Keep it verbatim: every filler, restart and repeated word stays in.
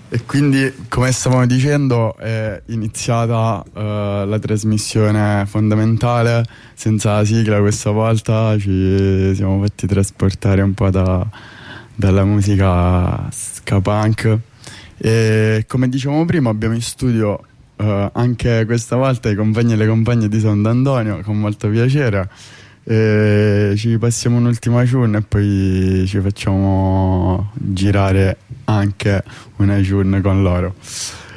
E quindi, come stavamo dicendo, è iniziata uh, la trasmissione fondamentale. Senza la sigla questa volta ci siamo fatti trasportare un po' da, dalla musica ska punk. E come dicevamo prima, abbiamo in studio uh, anche questa volta i compagni e le compagne di San D'Antonio, con molto piacere. E ci passiamo un'ultima tune e poi ci facciamo girare anche una tune con loro.